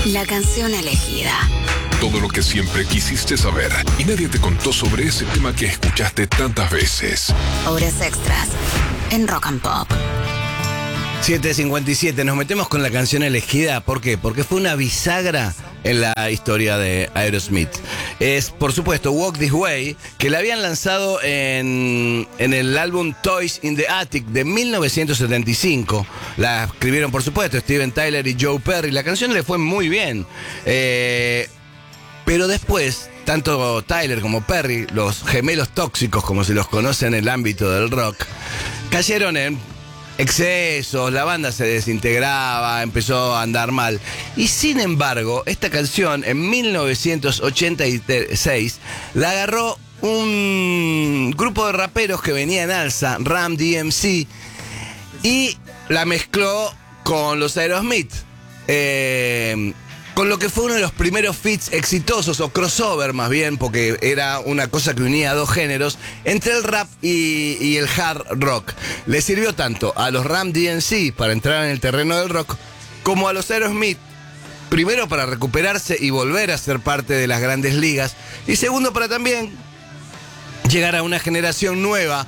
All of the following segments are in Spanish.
La canción elegida. Todo lo que siempre quisiste saber y nadie te contó sobre ese tema que escuchaste tantas veces. Horas extras en Rock and Pop. 7:57, nos metemos con la canción elegida. ¿Por qué? Porque fue una bisagra en la historia de Aerosmith. Es, por supuesto, Walk This Way, que la habían lanzado en el álbum Toys in the Attic de 1975. La escribieron, por supuesto, Steven Tyler y Joe Perry. La canción le fue muy bien. Pero después, tanto Tyler como Perry, los gemelos tóxicos, como se los conoce en el ámbito del rock, cayeron en excesos, la banda se desintegraba, empezó a andar mal. Y sin embargo, esta canción en 1986 la agarró un grupo de raperos que venía en alza, Ram DMC, y la mezcló con los Aerosmith. Con lo que fue uno de los primeros feats exitosos, o crossover más bien, porque era una cosa que unía dos géneros, entre el rap y el hard rock. Le sirvió tanto a los Ram DMC para entrar en el terreno del rock, como a los Aerosmith, primero para recuperarse y volver a ser parte de las grandes ligas, y segundo para también llegar a una generación nueva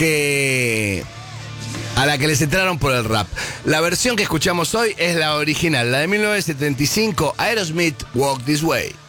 a la que les entraron por el rap. La versión que escuchamos hoy es la original, la de 1975, Aerosmith, Walk This Way.